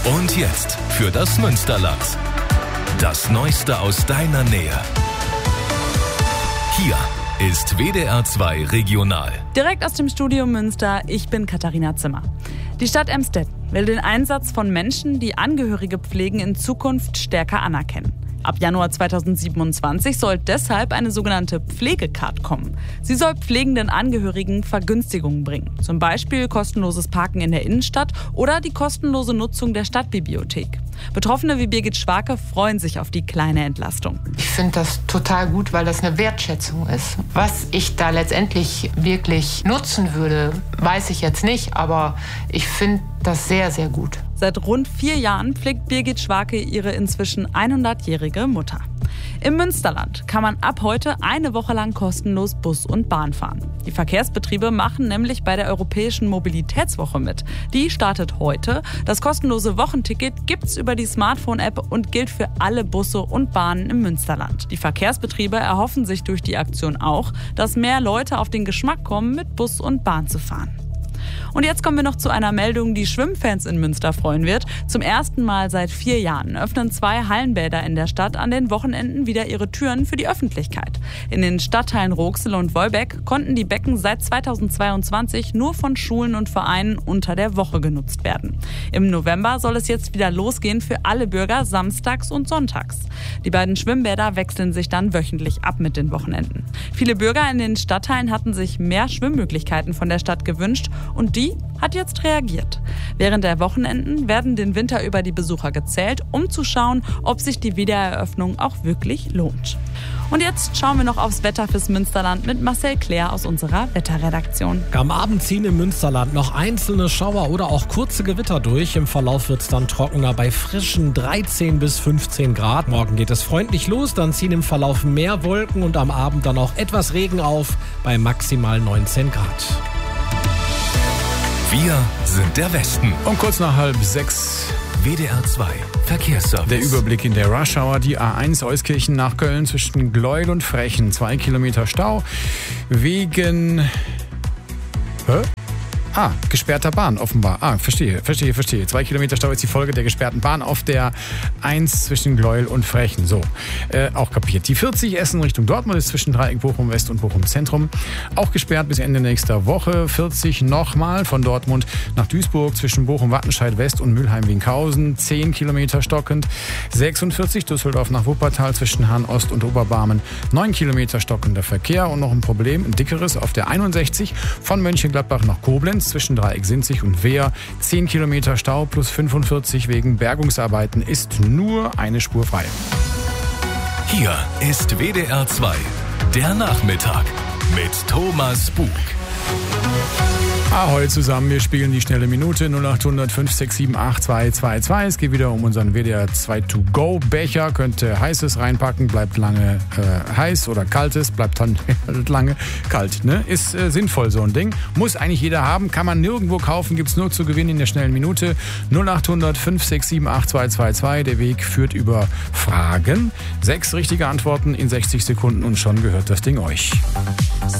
Und jetzt für das Münsterland. Das Neueste aus deiner Nähe. Hier ist WDR 2 Regional. Direkt aus dem Studio Münster, ich bin Katharina Zimmer. Die Stadt Emstetten will den Einsatz von Menschen, die Angehörige pflegen, in Zukunft stärker anerkennen. Ab Januar 2027 soll deshalb eine sogenannte Pflegecard kommen. Sie soll pflegenden Angehörigen Vergünstigungen bringen. Zum Beispiel kostenloses Parken in der Innenstadt oder die kostenlose Nutzung der Stadtbibliothek. Betroffene wie Birgit Schwarke freuen sich auf die kleine Entlastung. Ich finde das total gut, weil das eine Wertschätzung ist. Was ich da letztendlich wirklich nutzen würde, weiß ich jetzt nicht, aber ich finde das sehr, sehr gut. Seit rund 4 Jahren pflegt Birgit Schwarke ihre inzwischen 100-jährige Mutter. Im Münsterland kann man ab heute eine Woche lang kostenlos Bus und Bahn fahren. Die Verkehrsbetriebe machen nämlich bei der Europäischen Mobilitätswoche mit. Die startet heute. Das kostenlose Wochenticket gibt's über die Smartphone-App und gilt für alle Busse und Bahnen im Münsterland. Die Verkehrsbetriebe erhoffen sich durch die Aktion auch, dass mehr Leute auf den Geschmack kommen, mit Bus und Bahn zu fahren. Und jetzt kommen wir noch zu einer Meldung, die Schwimmfans in Münster freuen wird. Zum ersten Mal seit 4 Jahren öffnen 2 Hallenbäder in der Stadt an den Wochenenden wieder ihre Türen für die Öffentlichkeit. In den Stadtteilen Roxel und Wolbeck konnten die Becken seit 2022 nur von Schulen und Vereinen unter der Woche genutzt werden. Im November soll es jetzt wieder losgehen für alle Bürger samstags und sonntags. Die beiden Schwimmbäder wechseln sich dann wöchentlich ab mit den Wochenenden. Viele Bürger in den Stadtteilen hatten sich mehr Schwimmmöglichkeiten von der Stadt gewünscht und die hat jetzt reagiert. Während der Wochenenden werden den Winter über die Besucher gezählt, um zu schauen, ob sich die Wiedereröffnung auch wirklich lohnt. Und jetzt schauen wir noch aufs Wetter fürs Münsterland mit Marcel Claire aus unserer Wetterredaktion. Am Abend ziehen im Münsterland noch einzelne Schauer oder auch kurze Gewitter durch. Im Verlauf wird es dann trockener bei frischen 13 bis 15 Grad. Morgen geht es freundlich los, dann ziehen im Verlauf mehr Wolken und am Abend dann auch etwas Regen auf bei maximal 19 Grad. Wir sind der Westen. Um kurz nach 5:30 WDR 2 Verkehrsservice. der Überblick in der Rush-Hour. Die A1 Euskirchen nach Köln zwischen Gleuel und Frechen. 2 Kilometer Stau wegen... gesperrter Bahn offenbar. Verstehe. 2 Kilometer Stau ist die Folge der gesperrten Bahn auf der 1 zwischen Gleuel und Frechen. So, auch kapiert. Die 40 Essen Richtung Dortmund ist zwischen Dreieck Bochum West und Bochum Zentrum. Auch gesperrt bis Ende nächster Woche. 40 nochmal von Dortmund nach Duisburg zwischen Bochum Wattenscheid West und Mülheim-Wienkhausen. 10 Kilometer stockend. 46 Düsseldorf nach Wuppertal zwischen Hahn Ost und Oberbarmen. 9 Kilometer stockender Verkehr und noch ein Problem, ein dickeres auf der 61 von Mönchengladbach nach Koblenz zwischen Dreieck Sinzig und Wehr. 10 Kilometer Stau plus 45 wegen Bergungsarbeiten, ist nur eine Spur frei. Hier ist WDR 2, der Nachmittag mit Thomas Bug. Ahoi zusammen, wir spielen die schnelle Minute 0800 567 8222. Es geht wieder um unseren WDR 2 To Go Becher. Könnt heißes reinpacken, bleibt lange heiß, oder kaltes, bleibt dann lange kalt. Ne? Ist sinnvoll so ein Ding. Muss eigentlich jeder haben, kann man nirgendwo kaufen, gibt's nur zu gewinnen in der schnellen Minute 0800 567 8222. Der Weg führt über Fragen. 6 richtige Antworten in 60 Sekunden und schon gehört das Ding euch.